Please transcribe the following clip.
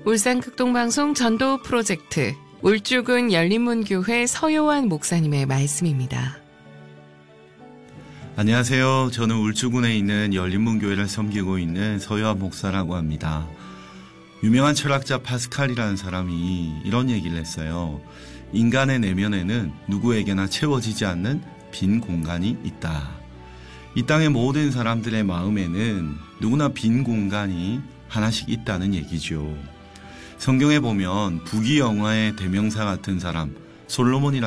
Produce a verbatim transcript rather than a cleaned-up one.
울산극동방송 전도 프로젝트 울주군 열린문교회 서요한 목사님의 말씀입니다. 안녕하세요. 저는 울주군에 있는 열린문교회를 섬기고 있는 서요한 목사라고 합니다. 유명한 철학자 파스칼이라는 사람이 이런 얘기를 했어요. 인간의 내면에는 누구에게나 채워지지 않는 빈 공간이 있다. 이 땅의 모든 사람들의 마음에는 누구나 빈 공간이 하나씩 있다는 얘기죠. 성경에 보면 부귀영화의 대명사 같은 사람 솔로몬이라는